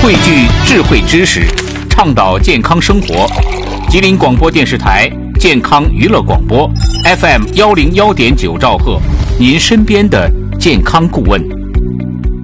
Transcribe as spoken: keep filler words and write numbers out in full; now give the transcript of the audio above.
汇聚智慧知识，倡导健康生活。吉林广播电视台健康娱乐广播 F M 幺零幺点九兆赫，您身边的健康顾问。